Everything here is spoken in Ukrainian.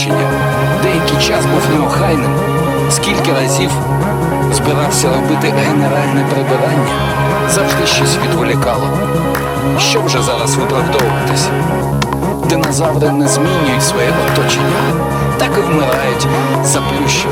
оточення. Деякий час був неохайним. Скільки разів збирався робити генеральне прибирання, завжди щось відволікало. Що вже зараз виправдовуватись? Динозаври не змінюють своє оточення, так і вмирають, заплющивши